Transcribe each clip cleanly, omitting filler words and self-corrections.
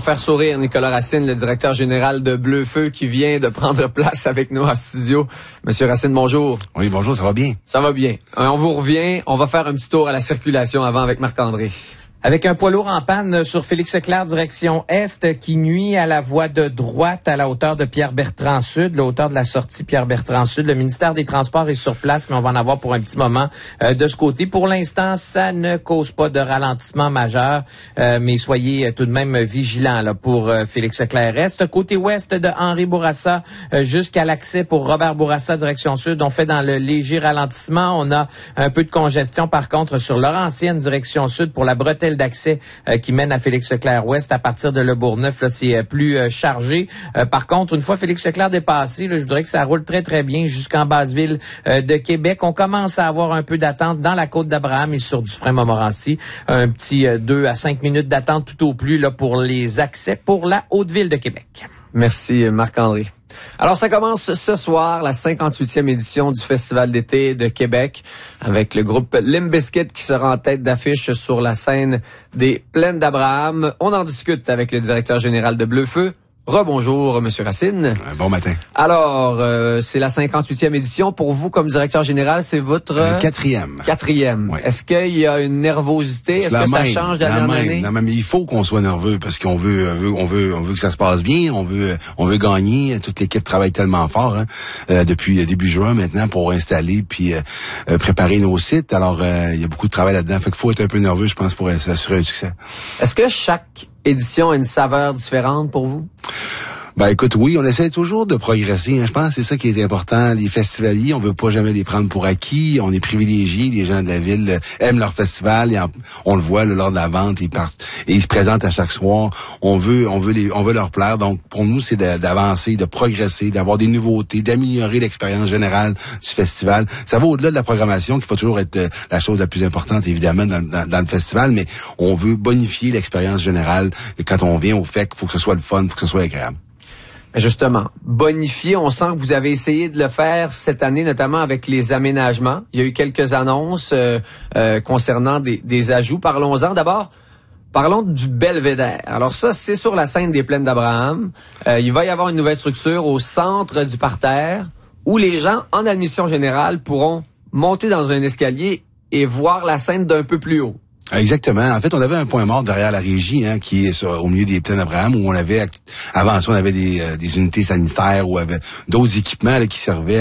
faire sourire Nicolas Racine, le directeur général de Bleu Feu, qui vient de prendre place avec nous en studio. Monsieur Racine, bonjour. Oui, bonjour, ça va bien? Ça va bien. On vous revient. On va faire un petit tour à la circulation avant avec Marc-André. Avec un poids lourd en panne sur Félix Leclerc, direction Est, qui nuit à la voie de droite à la hauteur de Pierre-Bertrand Sud, la hauteur de la sortie Pierre-Bertrand Sud. Le ministère des Transports est sur place, mais on va en avoir pour un petit moment de ce côté. Pour l'instant, ça ne cause pas de ralentissement majeur, mais soyez tout de même vigilants là, pour Félix Leclerc Est. Côté ouest de Henri Bourassa jusqu'à l'accès pour Robert Bourassa, direction Sud, on fait dans le léger ralentissement. On a un peu de congestion, par contre, sur Laurentienne, direction Sud, pour la bretelle d'accès qui mène à Félix-Leclerc-Ouest. À partir de Le Bourgneuf, là, c'est plus chargé. Par contre, une fois Félix-Leclerc dépassé, là, je dirais que ça roule très, très bien jusqu'en Basse-Ville de Québec. On commence à avoir un peu d'attente dans la Côte-d'Abraham et sur Dufresne-Montmorency. Un petit 2 à 5 minutes d'attente tout au plus là pour les accès pour la Haute-Ville de Québec. Merci, Marc-André. Alors, ça commence ce soir, la 58e édition du Festival d'été de Québec, avec le groupe Limp Bizkit qui sera en tête d'affiche sur la scène des Plaines d'Abraham. On en discute avec le directeur général de Bleu Feu. Rebonjour, Monsieur Racine. Bon matin. Alors, c'est la 58e édition. Pour vous, comme directeur général, c'est votre... Quatrième. Oui. Est-ce qu'il y a une nervosité? Est-ce que ça change d'année en année? Non, mais il faut qu'on soit nerveux parce qu'on veut que ça se passe bien. On veut gagner. Toute l'équipe travaille tellement fort depuis début juin maintenant pour installer puis préparer nos sites. Alors, il y a beaucoup de travail là-dedans. Fait qu'il faut être un peu nerveux, je pense, pour s'assurer un succès. Est-ce que chaque édition a une saveur différente pour vous? Ben écoute, oui, on essaie toujours de progresser. Je pense que c'est ça qui est important. Les festivaliers, on veut pas jamais les prendre pour acquis. On est privilégiés. Les gens de la ville aiment leur festival. On le voit lors de la vente, ils partent et ils se présentent à chaque soir. On veut leur plaire. Donc pour nous, c'est d'avancer, de progresser, d'avoir des nouveautés, d'améliorer l'expérience générale du festival. Ça va au-delà de la programmation, qui faut toujours être la chose la plus importante évidemment dans le festival, mais on veut bonifier l'expérience générale. Et quand on vient au fait qu'il faut que ce soit le fun, faut que ce soit agréable. Justement, bonifier, on sent que vous avez essayé de le faire cette année, notamment avec les aménagements. Il y a eu quelques annonces concernant des ajouts. Parlons-en d'abord. Parlons du Belvédère. Alors ça, c'est sur la scène des Plaines d'Abraham. Il va y avoir une nouvelle structure au centre du parterre où les gens en admission générale pourront monter dans un escalier et voir la scène d'un peu plus haut. Exactement. En fait, on avait un point mort derrière la régie, qui est au milieu des Plaines d'Abraham, où avant ça, on avait des unités sanitaires, où on avait d'autres équipements qui servaient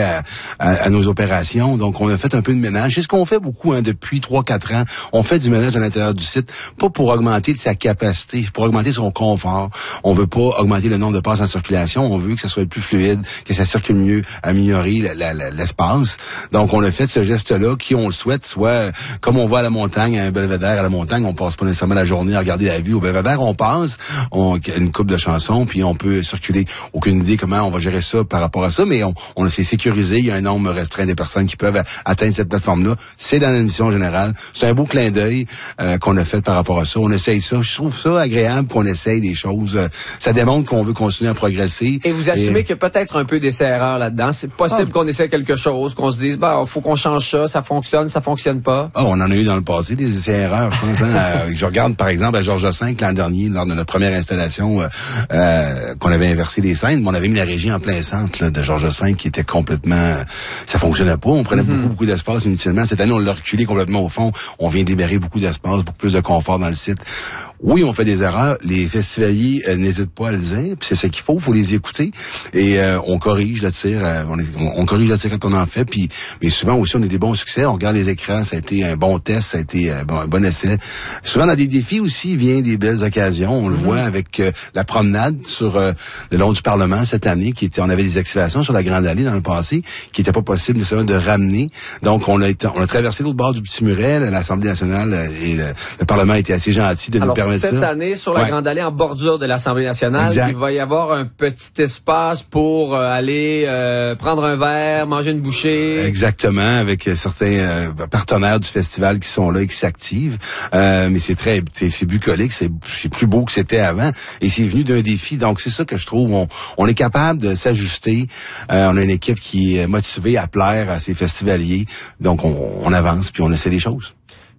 à nos opérations. Donc, on a fait un peu de ménage. C'est ce qu'on fait beaucoup depuis 3-4 ans. On fait du ménage à l'intérieur du site, pas pour augmenter sa capacité, pour augmenter son confort. On veut pas augmenter le nombre de passes en circulation. On veut que ça soit plus fluide, que ça circule mieux, améliorer l'espace. Donc, on a fait ce geste-là qui, on le souhaite, soit comme on va à la montagne, à un belvédère, à la montagne, on passe pas nécessairement la journée à regarder la vue. Au belvédère, on passe, une couple de chansons, puis on peut circuler. Aucune idée comment on va gérer ça par rapport à ça, mais on s'est sécurisé. Il y a un nombre restreint de personnes qui peuvent atteindre cette plateforme-là. C'est dans l'admission générale. C'est un beau clin d'œil qu'on a fait par rapport à ça. On essaye ça. Je trouve ça agréable qu'on essaye des choses. Ça démontre qu'on veut continuer à progresser. Et vous assumez qu'il y a peut-être un peu d'essai-erreur là-dedans. C'est possible qu'on essaie quelque chose, qu'on se dise, faut qu'on change ça fonctionne pas. On en a eu dans le passé des essais-erreurs. Je regarde, par exemple, à Georges V, l'an dernier, lors de notre première installation, qu'on avait inversé les scènes, mais on avait mis la régie en plein centre de Georges V, qui était complètement... Ça fonctionnait pas. On prenait beaucoup d'espace inutilement. Cette année, on l'a reculé complètement au fond. On vient de libérer beaucoup d'espace, beaucoup plus de confort dans le site. Oui, on fait des erreurs. Les festivaliers n'hésitent pas à le dire. Puis c'est ce qu'il faut les écouter. Et on corrige le tir. On corrige le tir quand on en fait. Mais souvent aussi, on a des bons succès. On regarde les écrans. Ça a été un bon test. Ça a été un bon essai. Souvent, dans des défis aussi, il vient des belles occasions. On le voit avec la promenade sur le long du Parlement cette année. On avait des activations sur la Grande Allée dans le passé qui n'était pas possible nécessairement de ramener. Donc, on a traversé l'autre bord du Petit Muret. L'Assemblée nationale et le Parlement a été assez gentil de nous permettre ça. Cette année, sur la Grande Allée, en bordure de l'Assemblée nationale, il va y avoir un petit espace pour aller prendre un verre, manger une bouchée. Exactement, avec certains partenaires du festival qui sont là et qui s'activent. Mais c'est bucolique, c'est plus beau que c'était avant. Et c'est venu d'un défi. Donc, c'est ça que je trouve. On est capable de s'ajuster. On a une équipe qui est motivée à plaire à ces festivaliers. Donc, on avance puis on essaie des choses. Il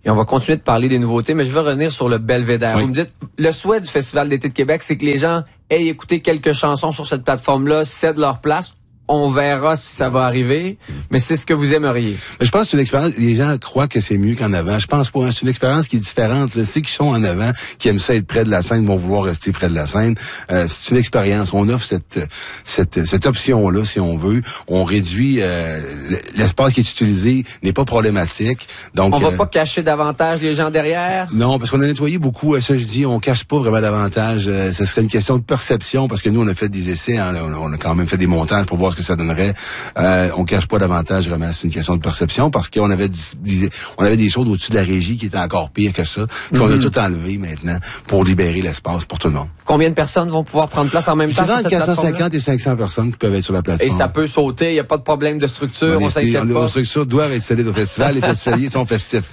Et on va continuer de parler des nouveautés, mais je veux revenir sur le Belvédère. Oui. Vous me dites, le souhait du Festival d'été de Québec, c'est que les gens aient écouté quelques chansons sur cette plateforme-là, cèdent leur place. On verra si ça va arriver, mais c'est ce que vous aimeriez. Je pense que c'est une expérience, les gens croient que c'est mieux qu'en avant. Je pense pas, hein. C'est une expérience qui est différente. Là. Ceux qui sont en avant, qui aiment ça être près de la scène, vont vouloir rester près de la scène. C'est une expérience. On offre cette option-là, si on veut. On réduit l'espace qui est utilisé n'est pas problématique. Donc on va pas cacher davantage les gens derrière? Non, parce qu'on a nettoyé beaucoup. Ça, je dis, on cache pas vraiment davantage. Ce serait une question de perception, parce que nous, on a fait des essais, hein, on a quand même fait des montages pour voir ce que ça donnerait. On cache pas davantage, vraiment. C'est une question de perception, parce qu'on avait des choses au-dessus de la régie qui étaient encore pires que ça, qu'on a tout enlevé maintenant pour libérer l'espace pour tout le monde. Combien de personnes vont pouvoir prendre place en même temps sur cette plateforme-là? 450 et 500 personnes qui peuvent être sur la plateforme. Et ça peut sauter, il n'y a pas de problème de structure, on s'inquiète pas. Les structures doivent être scellées au festival, les festivaliers sont festifs.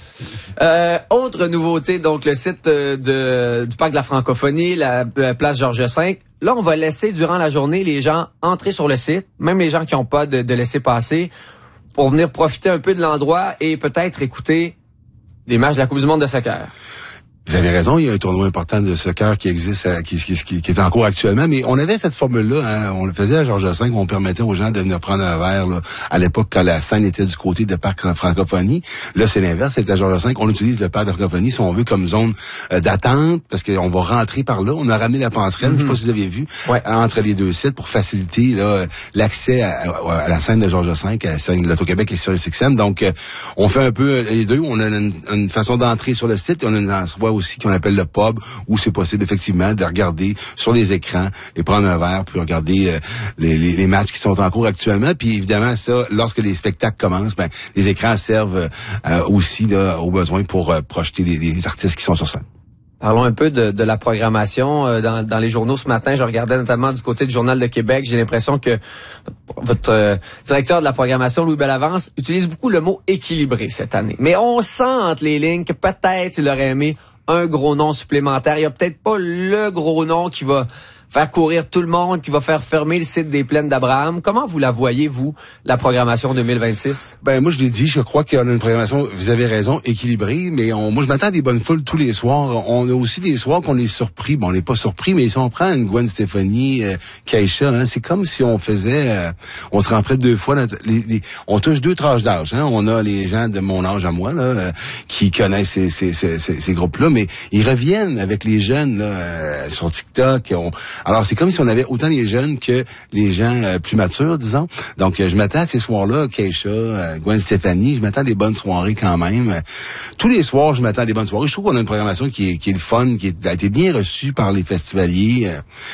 Autre nouveauté, donc le site du Parc de la Francophonie, la place Georges V. Là, on va laisser durant la journée les gens entrer sur le site, même les gens qui n'ont pas de laissez-passer, pour venir profiter un peu de l'endroit et peut-être écouter les matchs de la Coupe du monde de soccer. Vous avez raison, il y a un tournoi important de soccer qui existe, qui est en cours actuellement, mais on avait cette formule-là, hein, on le faisait à Georges V, on permettait aux gens de venir prendre un verre, là, à l'époque quand la scène était du côté de Parc de la Francophonie. Là, c'est l'inverse, c'est à Georges V, on utilise le Parc de la Francophonie, si on veut, comme zone d'attente, parce qu'on va rentrer par là. On a ramené la passerelle, je sais pas si vous avez vu, entre les deux sites pour faciliter là l'accès à la scène de Georges V, à la scène de l'Auto-Québec et sur le SXM. Donc, on fait un peu les deux. On a une façon d'entrer sur le site, et on a une endroit aussi qu'on appelle le pub, où c'est possible effectivement de regarder sur les écrans et prendre un verre, puis regarder les matchs qui sont en cours actuellement. Puis évidemment, ça, lorsque les spectacles commencent, ben les écrans servent aussi là, au besoin pour projeter des artistes qui sont sur scène. Parlons un peu de la programmation. Dans les journaux ce matin, je regardais notamment du côté du Journal de Québec. J'ai l'impression que votre directeur de la programmation, Louis Bellavance, utilise beaucoup le mot équilibré cette année. Mais on sent entre les lignes que peut-être il aurait aimé un gros nom supplémentaire. Il n'y a peut-être pas le gros nom qui va faire courir tout le monde, qui va faire fermer le site des Plaines d'Abraham. Comment vous la voyez, vous, la programmation 2026? Ben, moi, je l'ai dit, je crois qu'on a une programmation, vous avez raison, équilibrée, mais moi, je m'attends à des bonnes foules tous les soirs. On a aussi des soirs qu'on est surpris. Bon, on n'est pas surpris, mais si on prend une Gwen Stefani, Keisha, hein, c'est comme si on faisait, on tremperait deux fois, on touche deux tranches d'âge, hein. On a les gens de mon âge à moi, là, qui connaissent ces groupes-là, mais ils reviennent avec les jeunes, là, sur TikTok. Alors, c'est comme si on avait autant les jeunes que les gens plus matures, disons. Donc, je m'attends à ces soirs-là, Keisha, Gwen Stefani, je m'attends à des bonnes soirées quand même. Tous les soirs, je m'attends à des bonnes soirées. Je trouve qu'on a une programmation qui est le fun, qui a été bien reçue par les festivaliers.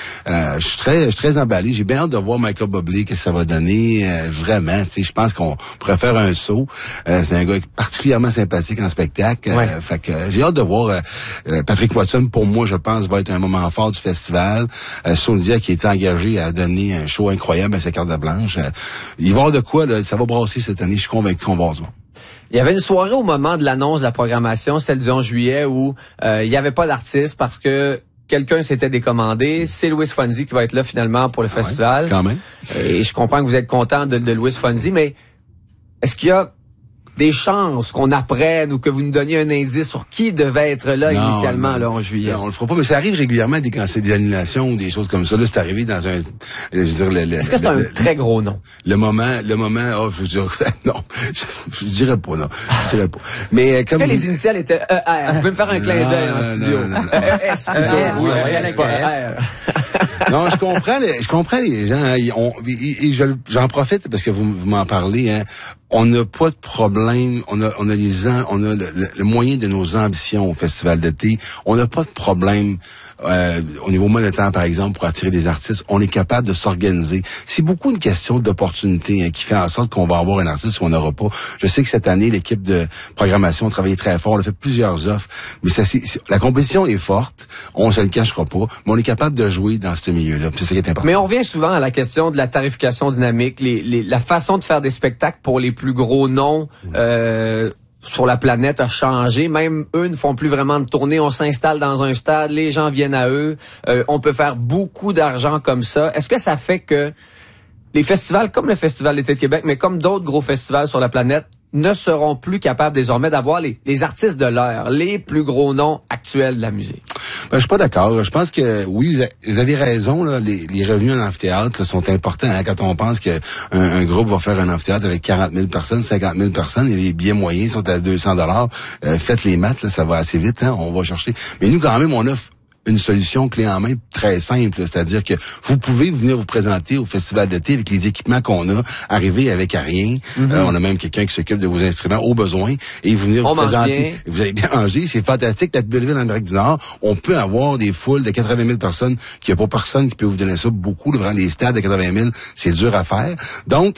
Je suis très emballé. J'ai bien hâte de voir Michael Bublé, qu'est-ce que ça va donner. Vraiment, tu sais, je pense qu'on pourrait faire un saut. C'est un gars particulièrement sympathique en spectacle. Fait que j'ai hâte de voir Patrick Watson, pour moi, je pense, va être un moment fort du festival. Souldia qui est engagé à donner un show incroyable à sa carte blanche. Il va y avoir de quoi, là, ça va brasser cette année. Je suis convaincu qu'on va voir ça. Il y avait une soirée au moment de l'annonce de la programmation, celle du 11 juillet, où il n'y avait pas d'artiste parce que quelqu'un s'était décommandé. C'est Louis Fonzi qui va être là finalement pour le festival. Quand même. Et je comprends que vous êtes content de Louis Fonzi, mais est-ce qu'il y a des chances qu'on apprenne ou que vous nous donniez un indice sur qui devait être là initialement le 11 juillet? Non, on le fera pas, mais ça arrive régulièrement quand c'est des annulations ou des choses comme ça. Là, c'est arrivé dans un... Je veux dire, est-ce que c'est un très gros nom? Le moment, je veux dire, non, je dirais pas, non. Je dirais pas. Mais comme... Est-ce que les initiales étaient ER? Vous pouvez me faire un clin d'œil en studio. ES plutôt. Non, je comprends les gens. Hein, j'en profite parce que vous m'en parlez. Hein. On n'a pas de problème. On a le moyen de nos ambitions au festival d'été. On n'a pas de problème au niveau monétaire, par exemple, pour attirer des artistes. On est capable de s'organiser. C'est beaucoup une question d'opportunité qui fait en sorte qu'on va avoir un artiste ou on n'aura pas. Je sais que cette année, l'équipe de programmation a travaillé très fort. On a fait plusieurs offres, mais la compétition est forte. On se le cachera pas, mais on est capable de jouer dans ce milieu-là. C'est ça qui est important. Mais on revient souvent à la question de la tarification dynamique, la façon de faire des spectacles pour les plus gros noms sur la planète a changé. Même eux ne font plus vraiment de tournées. On s'installe dans un stade, les gens viennent à eux. On peut faire beaucoup d'argent comme ça. Est-ce que ça fait que les festivals, comme le Festival d'été de Québec, mais comme d'autres gros festivals sur la planète, ne seront plus capables désormais d'avoir les artistes de l'heure, les plus gros noms actuels de la musique? Ben, je suis pas d'accord. Je pense que, oui, vous avez raison, là, les revenus en amphithéâtre sont importants, hein, quand on pense qu'un groupe va faire un amphithéâtre avec 40 000 personnes, 50 000 personnes, et les billets moyens sont à 200 $. Faites les maths, là, ça va assez vite, hein, on va chercher. Mais nous, quand même, on offre une solution clé en main très simple, c'est-à-dire que vous pouvez venir vous présenter au festival d'été avec les équipements qu'on a, arriver avec rien. On a même quelqu'un qui s'occupe de vos instruments au besoin et vous venir vous présenter. Bien. Vous avez bien mangé, c'est fantastique. La plus belle ville en Amérique du Nord, on peut avoir des foules de 80 000 personnes, qu'il n'y a pas personne qui peut vous donner ça beaucoup. Vraiment, les stades de 80 000, c'est dur à faire. Donc,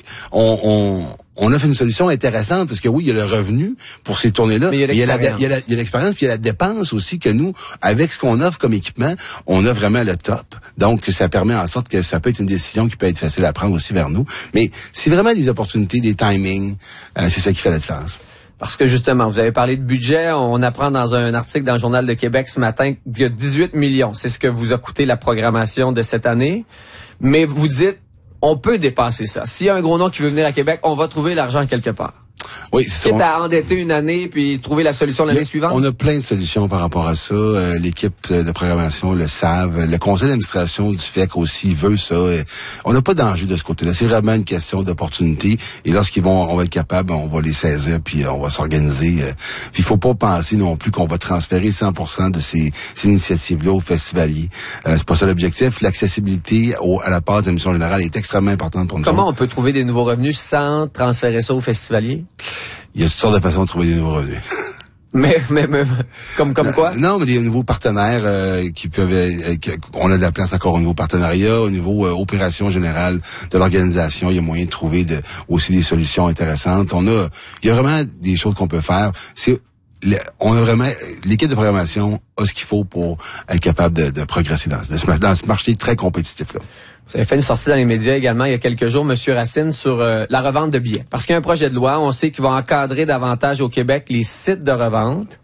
on offre une solution intéressante parce que oui, il y a le revenu pour ces tournées-là, mais il y a l'expérience, puis il y a la dépense aussi que nous, avec ce qu'on offre comme équipement, on a vraiment le top. Donc, ça permet en sorte que ça peut être une décision qui peut être facile à prendre aussi vers nous. Mais c'est vraiment des opportunités, des timings, c'est ça qui fait la différence. Parce que justement, vous avez parlé de budget, on apprend dans un article dans le Journal de Québec ce matin qu'il y a 18 millions. C'est ce que vous a coûté la programmation de cette année. Mais vous dites, on peut dépasser ça. S'il y a un gros nom qui veut venir à Québec, on va trouver l'argent quelque part. Oui, c'est ça. Quitte à endetter une année puis trouver la solution l'année suivante. On a plein de solutions par rapport à ça. L'équipe de programmation le savent. Le conseil d'administration du FEC aussi veut ça. On n'a pas d'enjeu de ce côté-là. C'est vraiment une question d'opportunité. Et lorsqu'ils on va être capable, on va les saisir puis on va s'organiser. Puis il faut pas penser non plus qu'on va transférer 100% de ces initiatives-là aux festivaliers. C'est pas ça l'objectif. L'accessibilité à la part de la mission générale est extrêmement importante pour nous. Comment on peut trouver des nouveaux revenus sans transférer ça aux festivaliers? Il y a toutes sortes de façons de trouver des nouveaux revenus. Mais comme quoi? Non, mais des nouveaux partenaires qui peuvent... on a de la place encore au niveau partenariat, au niveau opération générale de l'organisation. Il y a moyen de trouver aussi des solutions intéressantes. Il y a vraiment des choses qu'on peut faire. On a vraiment... L'équipe de programmation a ce qu'il faut pour être capable de progresser dans ce marché très compétitif-là. Vous avez fait une sortie dans les médias également il y a quelques jours, M. Racine, sur la revente de billets. Parce qu'il y a un projet de loi, on sait qu'il va encadrer davantage au Québec les sites de revente.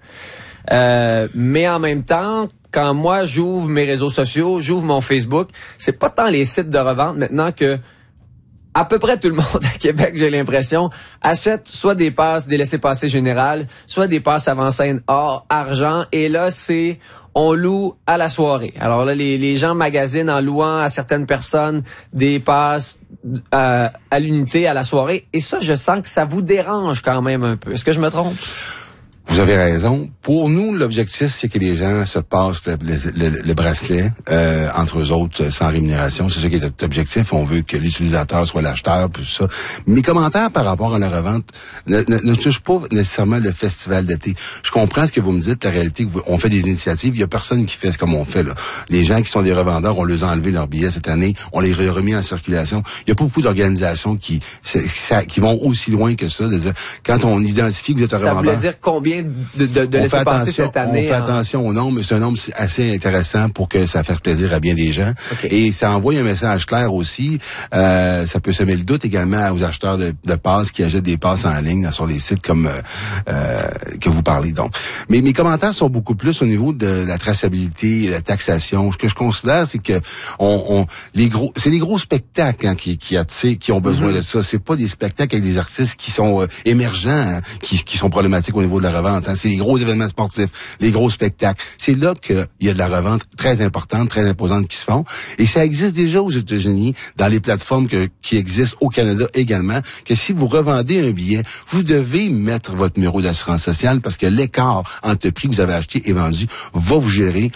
Mais en même temps, quand moi j'ouvre mes réseaux sociaux, j'ouvre mon Facebook, c'est pas tant les sites de revente maintenant que à peu près tout le monde à Québec, j'ai l'impression, achète soit des passes, des laissez-passer générales, soit des passes avant-scène or, argent. Et là, on loue à la soirée. Alors là, les gens magasinent en louant à certaines personnes des passes à l'unité, à la soirée. Et ça, je sens que ça vous dérange quand même un peu. Est-ce que je me trompe? Vous avez raison. Pour nous, l'objectif, c'est que les gens se passent le bracelet entre eux autres sans rémunération. C'est ça qui est notre objectif. On veut que l'utilisateur soit l'acheteur, tout ça. Mes commentaires par rapport à la revente ne touchent pas nécessairement le festival d'été. Je comprends ce que vous me dites, la réalité. On fait des initiatives. Il y a personne qui fait ce comme on fait là. Les gens qui sont des revendeurs, on les a enlevé leurs billets cette année. On les a remis en circulation. Il y a pas beaucoup d'organisations qui vont aussi loin que ça. De dire, quand on identifie que vous êtes un revendeur... Ça voulait dire combien de laisser passer cette année? On fait attention au nombre, mais c'est un nombre assez intéressant pour que ça fasse plaisir à bien des gens. Okay. Et ça envoie un message clair aussi. Ça peut semer le doute également aux acheteurs de passes qui achètent des passes en ligne sur les sites comme que vous parlez. Donc, mais mes commentaires sont beaucoup plus au niveau de la traçabilité et la taxation. Ce que je considère, c'est que c'est les gros spectacles qui ont besoin de ça. C'est pas des spectacles avec des artistes qui sont émergents, qui sont problématiques au niveau de la revente. C'est les gros événements sportifs, les gros spectacles. C'est là qu'il y a de la revente très importante, très imposante qui se font. Et ça existe déjà aux États-Unis, dans les plateformes qui existent au Canada également, que si vous revendez un billet, vous devez mettre votre numéro d'assurance sociale parce que l'écart entre le prix que vous avez acheté et vendu va vous gérer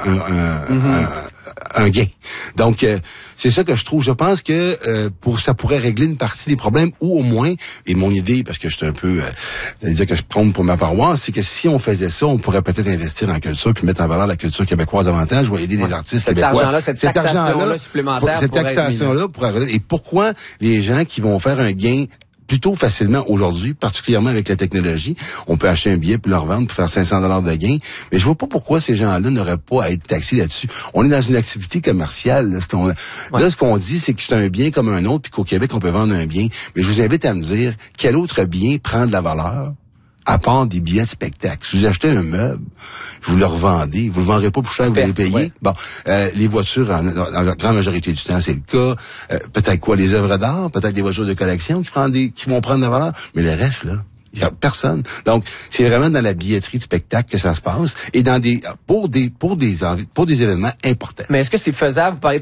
un gain. Donc, c'est ça que je trouve. Je pense que ça pourrait régler une partie des problèmes, ou au moins, et mon idée, parce que je suis un peu, dire que je prône pour ma paroisse, c'est que si on faisait ça, on pourrait peut-être investir en culture puis mettre en valeur la culture québécoise davantage, ou aider les artistes québécois. Cette taxation-là supplémentaire. Cette taxation-là pourrait. Et pourquoi les gens qui vont faire un gain plutôt facilement aujourd'hui, particulièrement avec la technologie, on peut acheter un billet puis le revendre pour faire 500 $ de gain. Mais je vois pas pourquoi ces gens-là n'auraient pas à être taxés là-dessus. On est dans une activité commerciale. Là, ce qu'on dit, c'est que c'est un bien comme un autre, puis qu'au Québec, on peut vendre un bien. Mais je vous invite à me dire, quel autre bien prend de la valeur à part des billets de spectacle? Si vous achetez un meuble, vous le revendez, vous le vendrez pas plus cher que vous les payez. Ouais. Bon, les voitures, dans la grande majorité du temps, c'est le cas. Peut-être les œuvres d'art, peut-être des voitures de collection qui vont prendre de la valeur. Mais le reste, là, Il y a personne. Donc, c'est vraiment dans la billetterie de spectacle que ça se passe et pour des événements importants. Mais est-ce que c'est faisable? Vous parlez